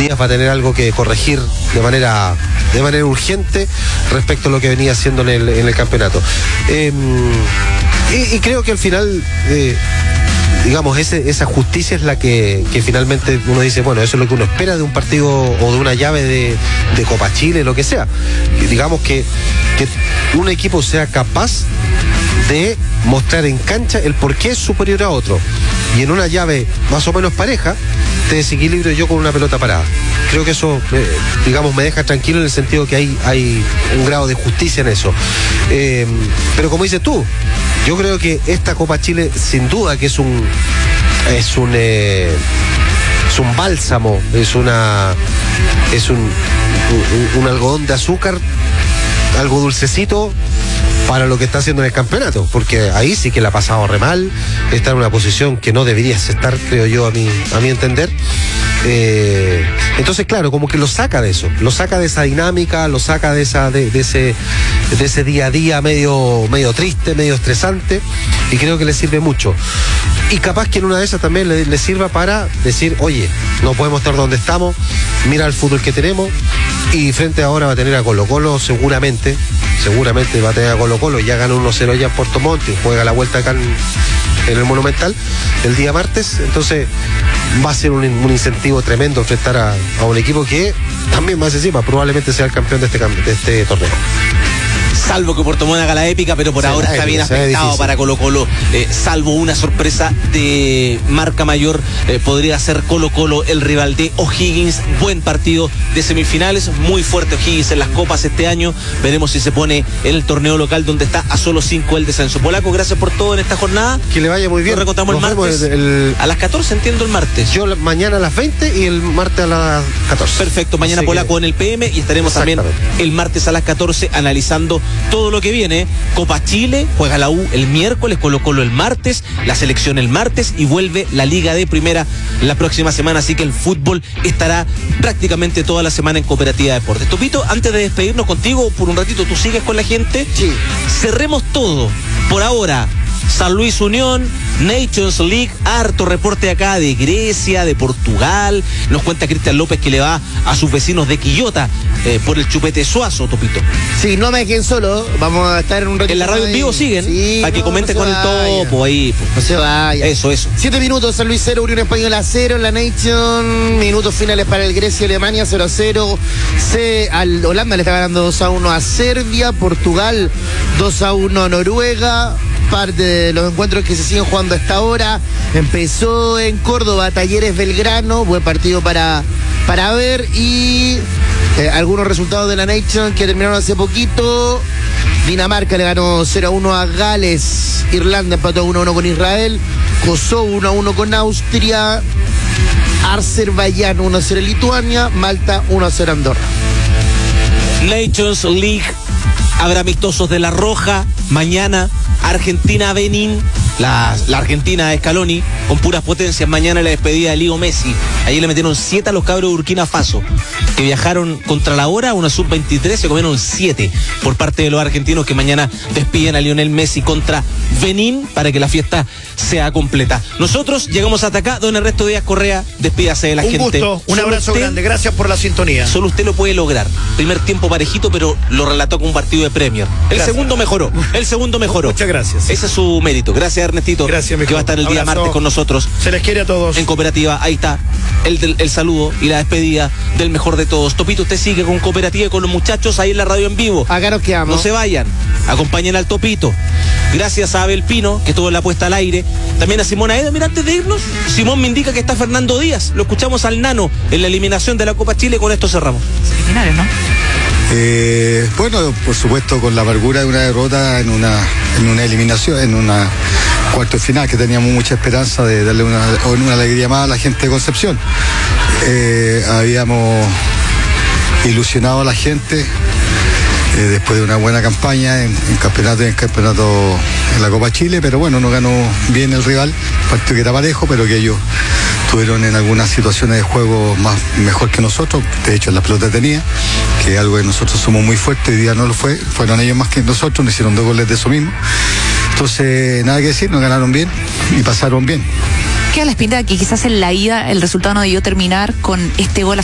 Díaz va a tener algo que corregir de manera urgente respecto a lo que venía haciendo en el campeonato. Y creo que al final, digamos, esa justicia es la que finalmente uno dice, bueno, eso es lo que uno espera de un partido o de una llave de Copa Chile, lo que sea. Digamos que un equipo sea capaz de mostrar en cancha el por qué es superior a otro. Y en una llave más o menos pareja, te desequilibro yo con una pelota parada. Creo que eso, digamos, me deja tranquilo en el sentido que hay un grado de justicia en eso. Pero como dices tú, yo creo que esta Copa Chile, sin duda que es un bálsamo, es un algodón de azúcar, algo dulcecito para lo que está haciendo en el campeonato, porque ahí sí que la ha pasado re mal, está en una posición que no deberías estar, creo yo, a mi entender. Entonces, claro, como que lo saca de eso, lo saca de esa dinámica, lo saca de ese día a día medio triste, medio estresante, y creo que le sirve mucho. Y capaz que en una de esas también le sirva para decir, oye, no podemos estar donde estamos, mira el fútbol que tenemos, y frente ahora va a tener a Colo-Colo seguramente va a tener a Colo-Colo, ya gana 1-0 allá en Puerto Montt y juega la vuelta acá en el Monumental el día martes. Entonces va a ser un incentivo tremendo enfrentar a un equipo que también más encima probablemente sea el campeón de este torneo. Salvo que Puerto Montt haga la épica, pero por ahora está bien afectado para Colo-Colo. Salvo una sorpresa de marca mayor, podría ser Colo-Colo el rival de O'Higgins. Buen partido de semifinales, muy fuerte O'Higgins en las copas este año. Veremos si se pone en el torneo local donde está a solo 5 el descenso. Polaco, gracias por todo en esta jornada. Que le vaya muy bien. Nos recontamos el martes. A las 14, entiendo, el martes. Yo mañana a las 20 y el martes a las 14. Perfecto, mañana Polaco en el PM y estaremos también el martes a las 14 analizando todo lo que viene. Copa Chile, juega la U el miércoles, Colo-Colo el martes, la selección el martes y vuelve la Liga de Primera la próxima semana, así que el fútbol estará prácticamente toda la semana en Cooperativa Deportes. Topito, antes de despedirnos contigo por un ratito, ¿tú sigues con la gente? Sí. Cerremos todo por ahora. San Luis Unión, Nations League, harto reporte acá de Grecia, de Portugal. Nos cuenta Cristian López que le va a sus vecinos de Quillota por el chupete Suazo, Topito. Sí, no me dejen solo, vamos a estar en un ratito. En la radio en vivo siguen, sí, para que comenten con el topo ahí. No se vaya. Eso. 7 minutos, San Luis 0, Unión Española 0 en la Nation. Minutos finales para el Grecia-Alemania 0-0. Al Holanda le está ganando 2-1 a Serbia. Portugal 2-1 a Noruega. Parte de los encuentros que se siguen jugando a esta hora. Empezó en Córdoba Talleres Belgrano, buen partido para ver, y algunos resultados de la Nation que terminaron hace poquito. Dinamarca le ganó 0-1 a Gales, Irlanda empató 1-1 con Israel, Kosovo 1-1 con Austria, Azerbaiyán 1-0 Lituania, Malta 1-0 Andorra. Nations League, habrá amistosos de La Roja mañana. Argentina-Benín, la Argentina de Scaloni con puras potencias. Mañana la despedida de Leo Messi. Ayer le metieron 7 a los cabros de Burkina Faso, que viajaron contra la hora, una sub-23, se comieron 7 por parte de los argentinos, que mañana despiden a Lionel Messi contra Benín para que la fiesta sea completa. Nosotros llegamos hasta acá. Don Ernesto Díaz Correa, despídase de la gente. Un gusto, un abrazo grande, gracias por la sintonía. Solo usted lo puede lograr. Primer tiempo parejito, pero lo relató con un partido de Premier. El segundo mejoró. Muchas gracias. Ese es su mérito. Gracias, Ernestito. Gracias, que va a estar el día martes con nosotros. Se les quiere a todos. En Cooperativa, ahí está el saludo y la despedida del mejor de todos. Topito, usted sigue con Cooperativa y con los muchachos ahí en la radio en vivo. Acá nos quedamos. No se vayan, acompañen al Topito. Gracias a Abel Pino, que estuvo en la puesta al aire. También a Simón Aedo. Mira, antes de irnos, Simón me indica que está Fernando Díaz. Lo escuchamos al Nano en la eliminación de la Copa Chile. Con esto cerramos. Semifinales, ¿no? Bueno, por supuesto, con la amargura de una derrota en una eliminación, en una cuarto de final, que teníamos mucha esperanza de darle una alegría más a la gente de Concepción. Habíamos ilusionado a la gente después de una buena campaña en campeonato en la Copa Chile, pero bueno, no ganó bien el rival, partido que era parejo, pero que ellos tuvieron en algunas situaciones de juego mejor que nosotros. De hecho, la pelota tenía, que es algo que nosotros somos muy fuertes, hoy día no lo fue, fueron ellos más que nosotros, nos hicieron 2 goles de eso mismo. Entonces, nada que decir, nos ganaron bien y pasaron bien. Queda la espinta de que quizás en la ida el resultado no debió terminar con este gol